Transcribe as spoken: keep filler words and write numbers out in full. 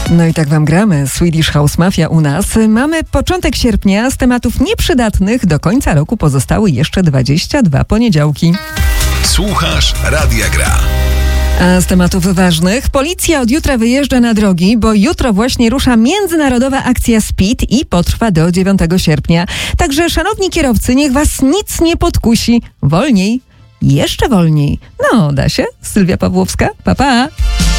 No i tak wam gramy. Swedish House Mafia u nas. Mamy początek sierpnia. Z tematów nieprzydatnych do końca roku pozostały jeszcze dwadzieścia dwa poniedziałki. Słuchasz Radia Gra. A z tematów ważnych, policja od jutra wyjeżdża na drogi, bo jutro właśnie rusza międzynarodowa akcja Speed i potrwa do dziewiątego sierpnia. Także szanowni kierowcy, niech was nic nie podkusi. Wolniej, jeszcze wolniej. No, da się? Sylwia Pawłowska, pa pa!